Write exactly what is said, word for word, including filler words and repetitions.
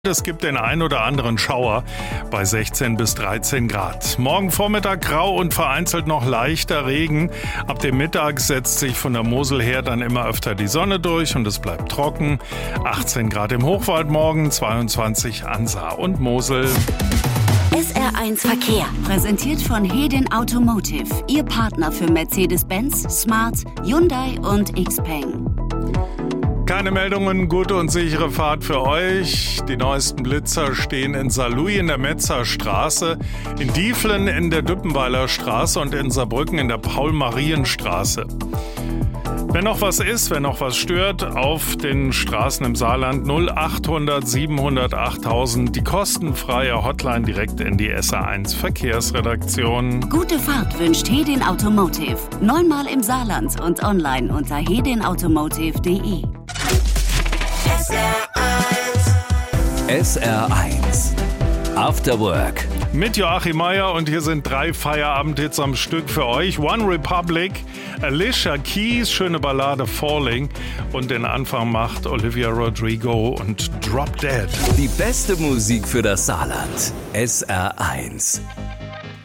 Es gibt den ein oder anderen Schauer bei sechzehn bis dreizehn Grad. Morgen Vormittag grau und vereinzelt noch leichter Regen. Ab dem Mittag setzt sich von der Mosel her dann immer öfter die Sonne durch und es bleibt trocken. achtzehn Grad im Hochwald morgen, zweiundzwanzig an Saar und Mosel. S R eins Verkehr, präsentiert von Hedin Automotive, Ihr Partner für Mercedes-Benz, Smart, Hyundai und Xpeng. Keine Meldungen, gute und sichere Fahrt für euch. Die neuesten Blitzer stehen in Saarlouis in der Metzer Straße, in Dieflen in der Düppenweiler Straße und in Saarbrücken in der Paul-Marien-Straße. Wenn noch was ist, wenn noch was stört, auf den Straßen im Saarland null achthundert siebenhundert achttausend, die kostenfreie Hotline direkt in die S R eins Verkehrsredaktion. Gute Fahrt wünscht Hedin Automotive. Neunmal im Saarland und online unter hedin automotive punkt de. S R eins. S R eins. After Work. Mit Joachim Meier und hier sind drei Feierabendhits am Stück für euch. One Republic, Alicia Keys, schöne Ballade Falling und den Anfang macht Olivia Rodrigo und Drop Dead. Die beste Musik für das Saarland. S R eins.